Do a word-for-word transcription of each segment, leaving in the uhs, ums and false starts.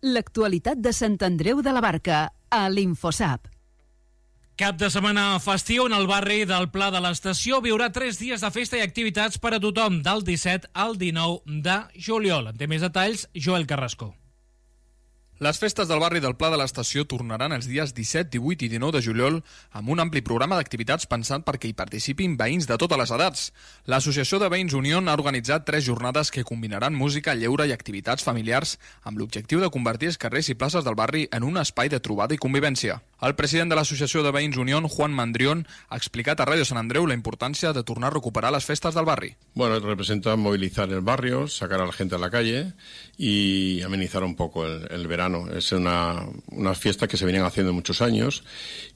l'actualitat de Sant Andreu de la Barca, a l'Infosap. Cap de setmana festiu en el barri del Pla de l'Estació viurà tres dies de festa i activitats per a tothom, del disset al dinou de juliol. En té més detalls, Joel Carrasco. Les festes del barri del Pla de l'Estació tornaran els dies disset, divuit i dinou de juliol amb un ampli programa d'activitats pensat perquè hi participin veïns de totes les edats. L'Associació de Veïns Unión ha organitzat tres jornades que combinaran música, lleure i activitats familiars amb l'objectiu de convertir els carrers i places del barri en un espai de trobada i convivència. El president de l'Associació de Veïns Unión, Juan Mandrión, ha explicat a Radio Sant Andreu la importància de tornar a recuperar les festes del barri. Bueno, representa movilizar el barrio, sacar a la gente a la calle y amenizar un poco el, el verano. Es una, una fiesta que se venían haciendo muchos años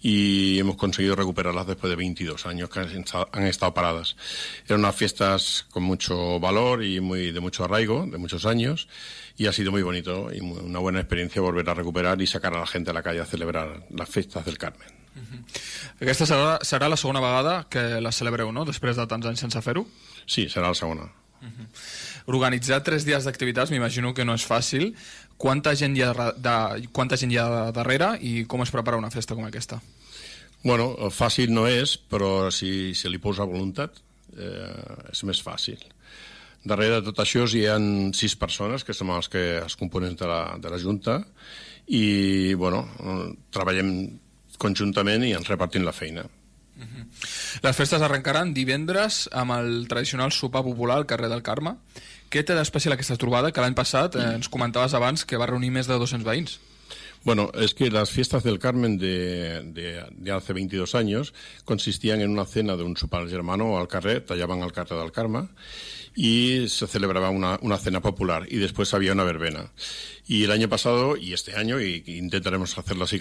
y hemos conseguido recuperarlas después de veintidós años que han estado, han estado paradas. Eran unas fiestas con mucho valor y muy de mucho arraigo, de muchos años, y ha sido muy bonito y muy, una buena experiencia volver a recuperar y sacar a la gente a la calle a celebrar las fiestas del Carmen. Uh-huh. Aquesta serà, serà la segona vegada que la celebreu, no?, després de tants anys sense fer-ho? Sí, serà la segona. Uh-huh. Organitzar tres dies d'activitats m'imagino que no és fàcil. Quanta gent hi ha, de, quanta gent hi ha darrere i com es prepara una festa com aquesta? Bueno, fàcil no és, però si se li posa voluntat eh, és més fàcil. Darrere de tot això hi ha sis persones, que som els, que, els components de la, de la Junta, i bueno, treballem conjuntament i ens repartim la feina. Uh-huh. Les festes arrencaran divendres amb el tradicional sopar popular al carrer del Carme. Què té d'especial aquesta trobada, que l'any passat eh, ens comentaves abans que va reunir més de dos-cents veïns? Bueno, es que las fiestas del Carmen de, de, de hace veintidós años consistían en una cena de un sopar germano al carrer, tallaban al carrer del Carme y se celebraba una, una cena popular y después había una verbena. Y el año pasado y este año, y intentaremos hacerlo así